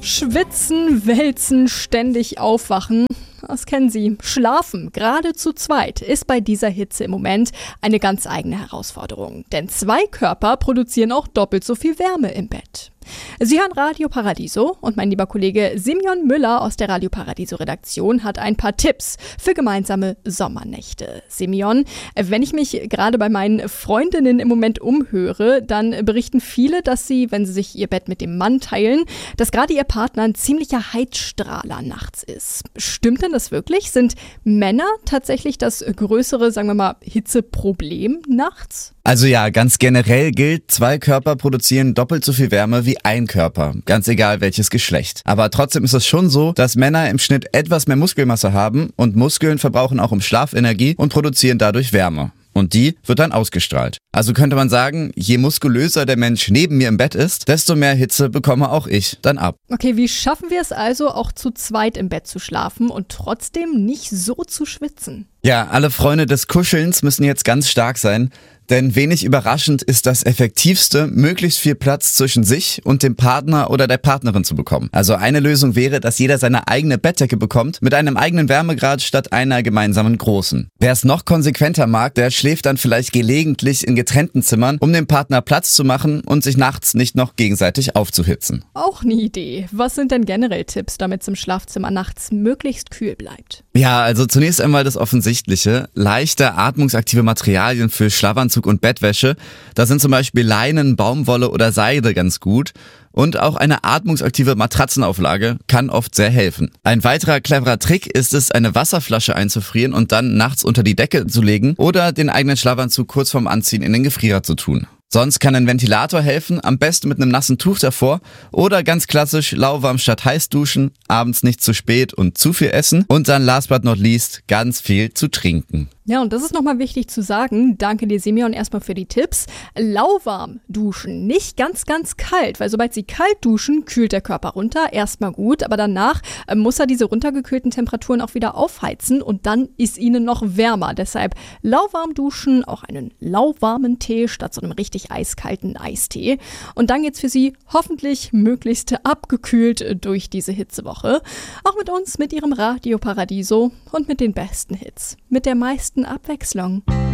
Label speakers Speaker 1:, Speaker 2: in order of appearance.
Speaker 1: Schwitzen, wälzen, ständig aufwachen. Das kennen Sie. Schlafen, gerade zu zweit, ist bei dieser Hitze im Moment eine ganz eigene Herausforderung. Denn 2 Körper produzieren auch doppelt so viel Wärme im Bett. Sie hören Radio Paradiso und mein lieber Kollege Simeon Müller aus der Radio Paradiso Redaktion hat ein paar Tipps für gemeinsame Sommernächte. Simeon, wenn ich mich gerade bei meinen Freundinnen im Moment umhöre, dann berichten viele, dass sie, wenn sie sich ihr Bett mit dem Mann teilen, dass gerade ihr Partner ein ziemlicher Heizstrahler nachts ist. Stimmt denn das wirklich? Sind Männer tatsächlich das größere, sagen wir mal, Hitzeproblem nachts?
Speaker 2: Also ja, ganz generell gilt, 2 Körper produzieren doppelt so viel Wärme wie ein Körper, ganz egal welches Geschlecht. Aber trotzdem ist es schon so, dass Männer im Schnitt etwas mehr Muskelmasse haben und Muskeln verbrauchen auch im Schlaf Energie und produzieren dadurch Wärme. Und die wird dann ausgestrahlt. Also könnte man sagen, je muskulöser der Mensch neben mir im Bett ist, desto mehr Hitze bekomme auch ich dann ab.
Speaker 1: Okay, wie schaffen wir es also, auch zu zweit im Bett zu schlafen und trotzdem nicht so zu schwitzen?
Speaker 2: Ja, alle Freunde des Kuschelns müssen jetzt ganz stark sein. Denn wenig überraschend ist das Effektivste, möglichst viel Platz zwischen sich und dem Partner oder der Partnerin zu bekommen. Also eine Lösung wäre, dass jeder seine eigene Bettdecke bekommt, mit einem eigenen Wärmegrad statt einer gemeinsamen großen. Wer es noch konsequenter mag, der schläft dann vielleicht gelegentlich in getrennten Zimmern, um dem Partner Platz zu machen und sich nachts nicht noch gegenseitig aufzuhitzen.
Speaker 1: Auch eine Idee. Was sind denn generell Tipps, damit es im Schlafzimmer nachts möglichst kühl bleibt?
Speaker 2: Ja, also zunächst einmal das Offensichtliche. Leichte, atmungsaktive Materialien für Schlafanzug und Bettwäsche. Da sind zum Beispiel Leinen, Baumwolle oder Seide ganz gut. Und auch eine atmungsaktive Matratzenauflage kann oft sehr helfen. Ein weiterer cleverer Trick ist es, eine Wasserflasche einzufrieren und dann nachts unter die Decke zu legen oder den eigenen Schlafanzug kurz vorm Anziehen in den Gefrierer zu tun. Sonst kann ein Ventilator helfen, am besten mit einem nassen Tuch davor oder ganz klassisch lauwarm statt heiß duschen, abends nicht zu spät und zu viel essen und dann last but not least ganz viel zu trinken.
Speaker 1: Ja, und das ist nochmal wichtig zu sagen. Danke dir, Simeon, erstmal für die Tipps. Lauwarm duschen, nicht ganz, ganz kalt, weil sobald Sie kalt duschen, kühlt der Körper runter. Erstmal gut, aber danach muss er diese runtergekühlten Temperaturen auch wieder aufheizen und dann ist Ihnen noch wärmer. Deshalb lauwarm duschen, auch einen lauwarmen Tee statt so einem richtig eiskalten Eistee. Und dann geht's für Sie hoffentlich möglichst abgekühlt durch diese Hitzewoche. Auch mit uns, mit Ihrem Radio Paradiso und mit den besten Hits. Mit der meisten Abwechslung.